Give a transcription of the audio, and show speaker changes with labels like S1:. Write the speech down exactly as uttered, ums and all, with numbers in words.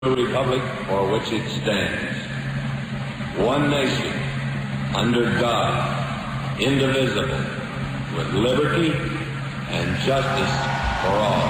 S1: Republic for which it stands, one nation, under God, indivisible, with liberty and justice for all.